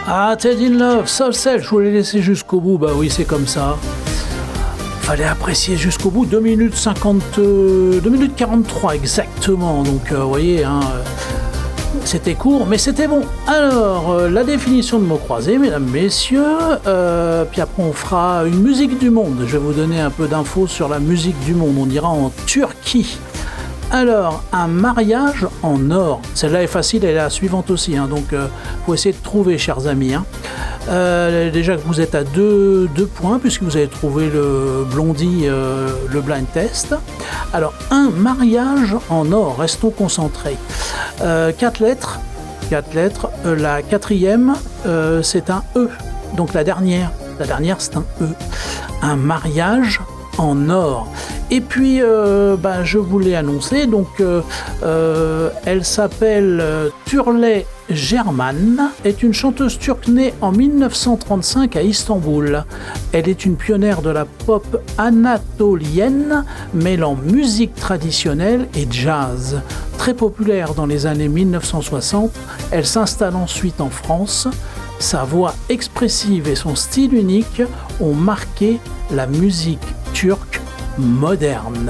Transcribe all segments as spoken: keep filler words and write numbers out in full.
Ah, Ted in Love, Soul Cell, je voulais laisser jusqu'au bout, bah oui, c'est comme ça. Fallait apprécier jusqu'au bout, deux minutes cinquante, euh, deux minutes quarante-trois exactement, donc euh, vous voyez, hein, euh, c'était court, mais c'était bon. Alors, euh, la définition de mots croisés, mesdames, messieurs, euh, puis après on fera une musique du monde. Je vais vous donner un peu d'infos sur la musique du monde, on ira en Turquie. Alors, un mariage en or. Celle-là est facile, elle est la suivante aussi. Hein, donc, euh, faut essayer de trouver, chers amis. Hein. Euh, déjà que vous êtes à deux, deux points, puisque vous avez trouvé le Blondie, euh, le blind test. Alors, un mariage en or. Restons concentrés. Euh, quatre lettres. Quatre lettres. Euh, la quatrième, euh, c'est un E. Donc, la dernière. La dernière, c'est un E. Un mariage en or. Et puis, euh, ben, je vous l'ai annoncé, donc euh, euh, elle s'appelle euh, Turley German, est une chanteuse turque née en dix-neuf cent trente-cinq à Istanbul. Elle est une pionnière de la pop anatolienne, mêlant musique traditionnelle et jazz. Très populaire dans les années dix-neuf cent soixante, elle s'installe ensuite en France. Sa voix expressive et son style unique ont marqué la musique turque moderne.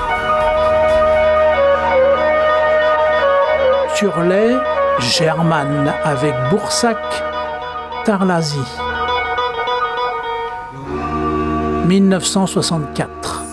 Turley German avec Boursak Tarlazi. dix-neuf cent soixante-quatre.